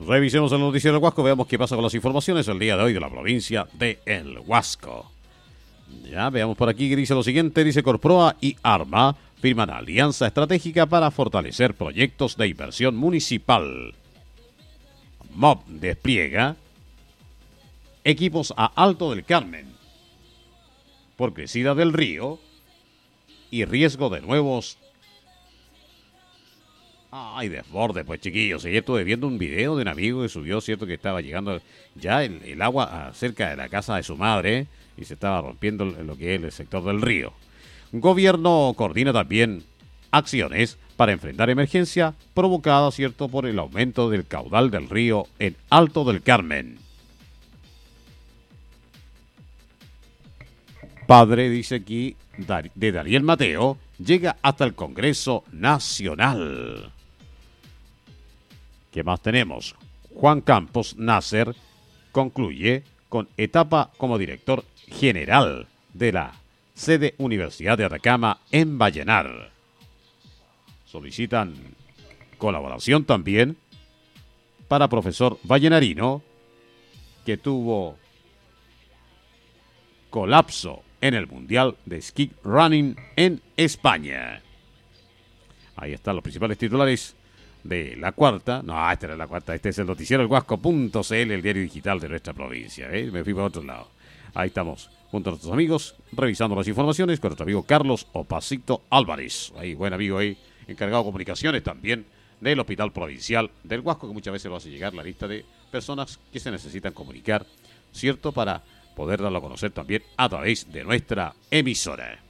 Revisemos el noticiero del Huasco, veamos qué pasa con las informaciones el día de hoy de la provincia de El Huasco. Ya, veamos por aquí que dice lo siguiente, dice Corproa y Arma firman alianza estratégica para fortalecer proyectos de inversión municipal. MOB despliega equipos a Alto del Carmen por crecida del río y riesgo de nuevos... Ay, desborde, pues chiquillos. Ayer estuve viendo un video de un amigo que subió, cierto, que estaba llegando ya el agua cerca de la casa de su madre y se estaba rompiendo lo que es el sector del río. Gobierno coordina también acciones para enfrentar emergencia provocada, cierto, por el aumento del caudal del río en Alto del Carmen. Padre, dice aquí, de Daniel Mateo, llega hasta el Congreso Nacional. ¿Qué más tenemos? Juan Campos Nasser concluye con etapa como director general de la sede Universidad de Atacama en Vallenar. Solicitan colaboración también para profesor vallenarino que tuvo colapso en el Mundial de Ski Running en España. Ahí están los principales titulares de La Cuarta. No, esta era La Cuarta, este es el noticiero El Huasco.cl, el diario digital de nuestra provincia. Me fui para otro lado. Ahí estamos, junto a nuestros amigos, revisando las informaciones con nuestro amigo Carlos Opacito Álvarez. Ahí, buen amigo ahí, encargado de comunicaciones también del Hospital Provincial del Huasco, que muchas veces lo hace llegar la lista de personas que se necesitan comunicar, ¿cierto?, para poder darlo a conocer también a través de nuestra emisora.